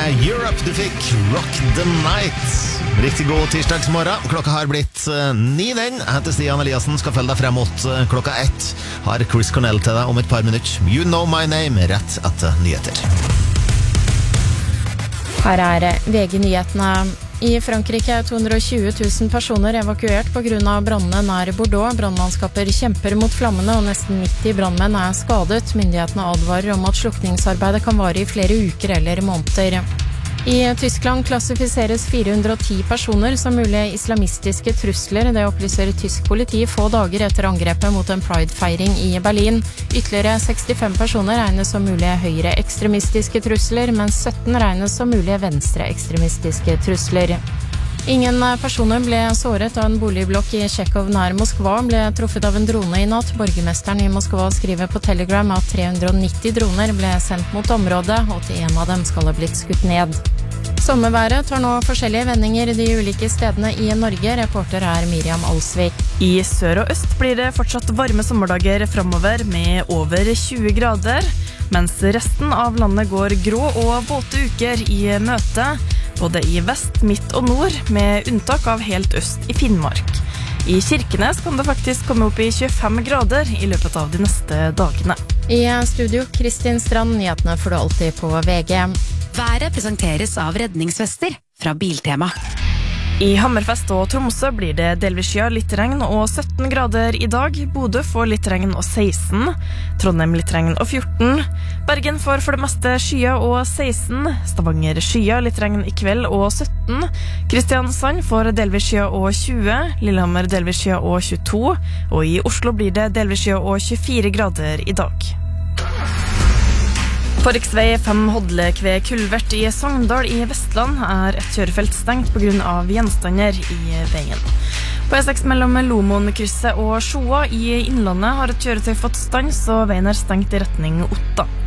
Europe, du fikk Rock the Night. Riktig god tirsdagsmorgen. Klokka har blitt 9 den. Jeg heter Stian Eliassen, skal følge deg frem mot klokka 1. Har Chris Cornell til deg om et par minutter. You Know My Name, rett etter nyheter. Her er VG-nyhetene. I Frankrike er 220 000 personer evakuert på grunn av brannene nær Bordeaux. Brannmannskaper kjemper mot flammene, og nesten 90 brannmenn er skadet. Myndighetene advarer om at slukningsarbeidet kan vare i flere uker eller måneder. I Tyskland klassifiseres 410 personer som mulige islamistiske trusler. Det opplyser tysk politi få dager etter angrepet mot en Pride-feiring i Berlin. Ytterligere 65 personer regnes som mulige høyre-ekstremistiske trusler, mens 17 regnes som mulige venstre-ekstremistiske trusler. Ingen personer ble såret da en boligblokk i Tsjekhov nær Moskva ble truffet av en drone i natt. Borgermesteren i Moskva skriver på Telegram at 390 droner ble sendt mot området, og 81 av dem skal ha blitt skutt ned. Sommerværet tar nå forskjellige vendinger de ulike stedene i Norge. Reporter er Miriam Alsvik. I sør og øst blir det fortsatt varme sommerdager fremover med over 20 grader, mens resten av landet går grå og våte uker i møte, både i vest, midt og nord, med unntak av helt øst i Finnmark. I Kirkenes kan det faktisk komme opp i 25 grader i løpet av de neste dagene. I studio, Kristin Strand, nyhetene får du alltid på VG. Været presenteres av redningsvester fra Biltema. I Hammerfest og Tromsø blir det delvis skya, litt regn og 17 grader i dag. Bodø får litt regn og 16. Trondheim litt regn og 14. Bergen får for det meste skya og 16. Stavanger skya, litt regn i kveld og 17. Kristiansand får delvis skya og 20. Lillehammer delvis skya og 22. Og i Oslo blir det delvis skya og 24 grader i dag. På riksvei 5 Hodlek ved Kulvert i Sogndal i Vestland er et kjørefelt stengt på grunn av gjenstander i veien. På E6 mellom Lomonkrysset og Sjoa i Innlandet har et kjøretøy fått stans, og veien er stengt i retning Otta.